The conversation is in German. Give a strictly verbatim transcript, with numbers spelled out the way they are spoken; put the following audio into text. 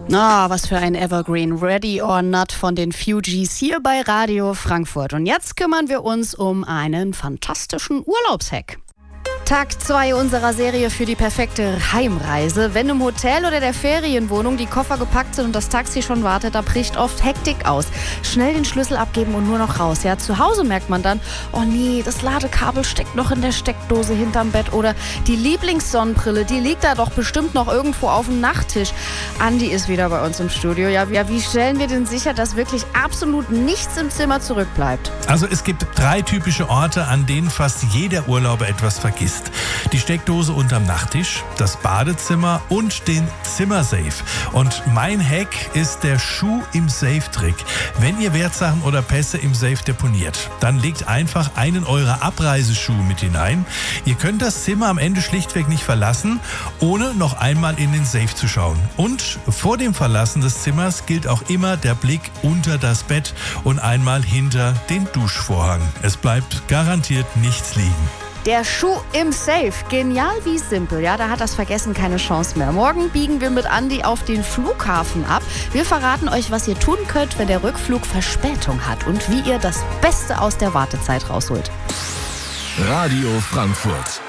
Na, oh, was für ein Evergreen. Ready or Not von den Fugees hier bei Radio Frankfurt. Und jetzt kümmern wir uns um einen fantastischen Urlaubshack. Tag zwei unserer Serie für die perfekte Heimreise. Wenn im Hotel oder der Ferienwohnung die Koffer gepackt sind und das Taxi schon wartet, da bricht oft Hektik aus. Schnell den Schlüssel abgeben und nur noch raus. Ja, zu Hause merkt man dann, oh nee, das Ladekabel steckt noch in der Steckdose hinterm Bett oder die Lieblingssonnenbrille, die liegt da doch bestimmt noch irgendwo auf dem Nachttisch. Andi ist wieder bei uns im Studio. Ja, wie stellen wir denn sicher, dass wirklich absolut nichts im Zimmer zurückbleibt? Also es gibt drei typische Orte, an denen fast jeder Urlauber etwas vergisst. Die Steckdose unterm Nachttisch, das Badezimmer und den Zimmersafe. Und mein Hack ist der Schuh im Safe-Trick. Wenn ihr Wertsachen oder Pässe im Safe deponiert, dann legt einfach einen eurer Abreiseschuhe mit hinein. Ihr könnt das Zimmer am Ende schlichtweg nicht verlassen, ohne noch einmal in den Safe zu schauen. Und vor dem Verlassen des Zimmers gilt auch immer der Blick unter das Bett und einmal hinter den Duschvorhang. Es bleibt garantiert nichts liegen. Der Schuh im Safe. Genial wie simpel. Ja, da hat das Vergessen keine Chance mehr. Morgen biegen wir mit Andi auf den Flughafen ab. Wir verraten euch, was ihr tun könnt, wenn der Rückflug Verspätung hat und wie ihr das Beste aus der Wartezeit rausholt. Radio Frankfurt.